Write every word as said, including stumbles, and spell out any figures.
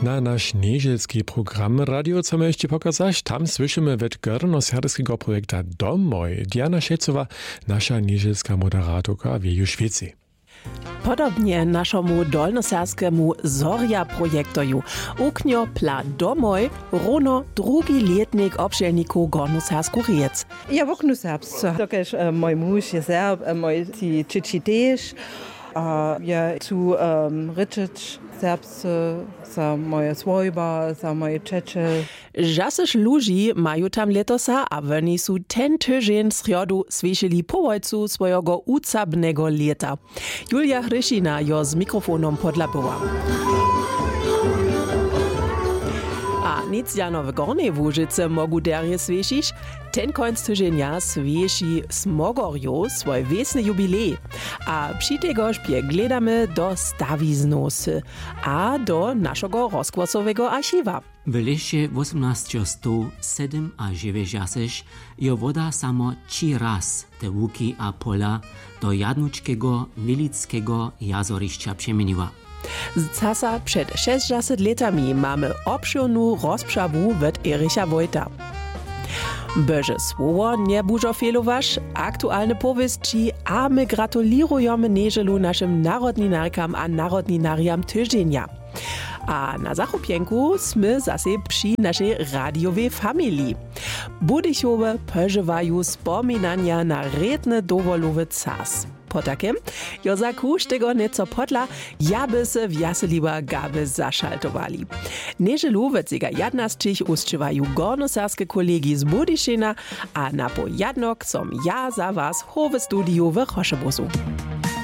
Na nasz niedzielski program radio chcemy jeszcze pokazać. Tam słyszymy wet gornoserbskiego projekta Domoj. Diana Szejcowa, nasza niedzielska moderatorka w jej Szwecji. Podobnie naszemu dolnoserskiemu Zorja projektoju uknio pla Domoj runo drugi letnik obszelniku Gornosersku Riec. Ja woknu serbsce. Dokeż mój mąż jest serb, mój ci czyci też. A ja tu um, ryczeć serbsce za moje swojba, za moje czecze. Żasyż ludzi mają tam letosa, a oni są ten tydzień sriodu słyszeli powojcu swojego ucabnego leta. Julia Hryszina jo z mikrofonem podlabyła. A nic jano w Gornej Łużyce mogu derje słyšiš, ten końc tydzienia słyši Smogorjo swój wiesny jubilej. A przy tegoż pie gledamy do stawiznosy, a do naszego rozgłosowego archiwa. W lesie osiemnaście sto siedem a dziewięćdziesiąt je woda samo trzy raz te łuki a pola do jadnuczkiego Lilickiego jazoriszcza przemieniła. Z czasa przed sześćdziesięcioma latami mamy obszirną rozprzawę od Ericha Wojta. Boże słowo nie bużo fehlowasz, aktualne powieści, a my gratulujemy niedzielu naszym narodninarkam a narodninariam tydzienia. A na zachopienku sme zase przy naszej radiowej familii. Budychowe przeżywają wspominania na redny dowolowy czas. Po takim, jo za kusz tego nieco podla, ja by se wjaseliwa gaby zaszaltowali. Niedzielu wecega jedenastych ustrzywają gornoserskie kolegi z Budyszina, a na pojadnok som ja za was w studiu w Choszebuzu.